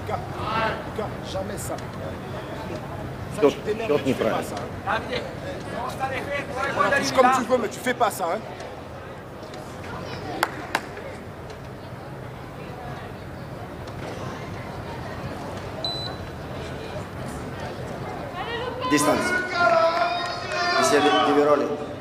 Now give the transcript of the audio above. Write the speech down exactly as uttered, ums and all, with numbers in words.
Lucas, Lucas, jamais ça. Ça, Счет, tu t'énerves, счет mais tu fais pas неправильно. ça. Hein. Alors, touche comme tu veux, mais tu fais pas ça. Hein. Distanza. E si è di Veroli.